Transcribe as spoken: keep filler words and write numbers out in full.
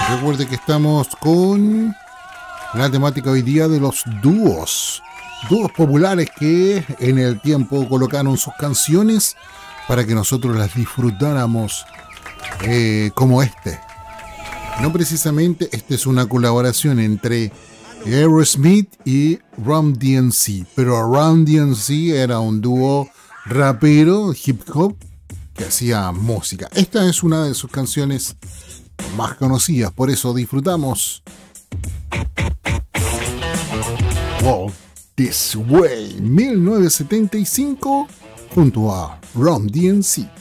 Recuerde que estamos con la temática hoy día de los dúos. Dúos populares que en el tiempo colocaron sus canciones para que nosotros las disfrutáramos eh, como este. No precisamente, esta es una colaboración entre Aerosmith y Run D M C, pero Run D M C era un dúo rapero hip hop que hacía música. Esta es una de sus canciones más conocidas, por eso disfrutamos Walk This Way mil novecientos setenta y cinco junto a Run D M C.